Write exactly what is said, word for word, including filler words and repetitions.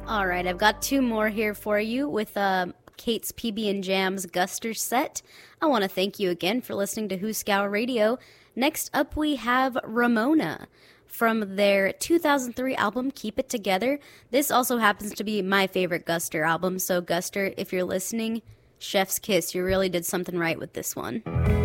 All right, I've got two more here for you with uh, Kate's P B and Jam's Guster set. I want to thank you again for listening to Who Scout Radio. Next up, we have Ramona from their two thousand three album, Keep It Together. This also happens to be my favorite Guster album, so Guster, if you're listening, chef's kiss. You really did something right with this one.